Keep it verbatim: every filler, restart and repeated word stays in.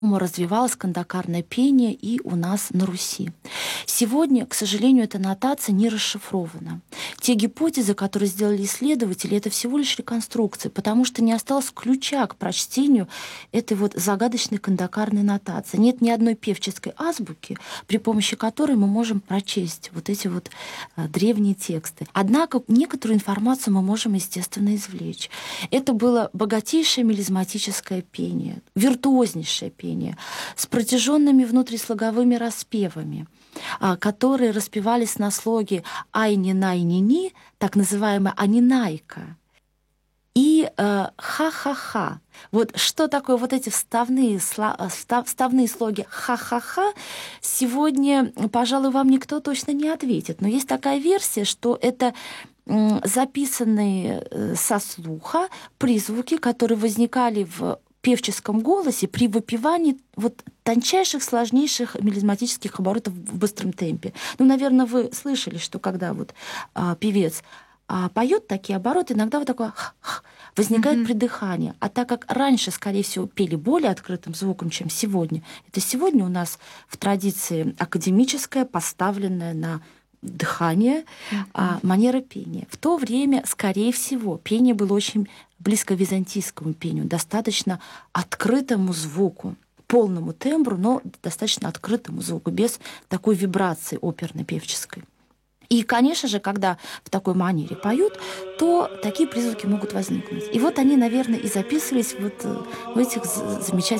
развивалось кандакарное пение и у нас на Руси. Сегодня, к сожалению, эта нотация не расшифрована. Те гипотезы, которые сделали исследователи, это всего лишь реконструкция, потому что не осталось ключа к прочтению этой вот загадочной кандакарной нотации. Нет ни одной певческой азбуки, при помощи которой мы можем прочесть вот эти вот а, древние тексты. Однако некоторую информацию мы можем, естественно, извлечь. Это было богатейшее мелизматическое пение, виртуознейшее пение, с протяженными внутрислоговыми распевами, которые распевались на слоге «ай-ни-най-ни-ни», так называемая «анинайка», и э, «ха-ха-ха». Вот что такое вот эти вставные, вставные слоги «ха-ха-ха», сегодня, пожалуй, вам никто точно не ответит. Но есть такая версия, что это записанные со слуха призвуки, которые возникали в певческом голосе при выпивании вот тончайших, сложнейших мелизматических оборотов в быстром темпе. Ну, наверное, вы слышали, что когда вот а, певец а, поет такие обороты, иногда вот такое возникает mm-hmm. придыхание. А так как раньше, скорее всего, пели более открытым звуком, чем сегодня, это сегодня у нас в традиции академическая, поставленная на дыхание, mm-hmm. а, манера пения. В то время, скорее всего, пение было очень близко к византийскому пению, достаточно открытому звуку, полному тембру, но достаточно открытому звуку, без такой вибрации оперно-певческой. И, конечно же, когда в такой манере поют, то такие призвуки могут возникнуть. И вот они, наверное, и записывались вот в этих замечательных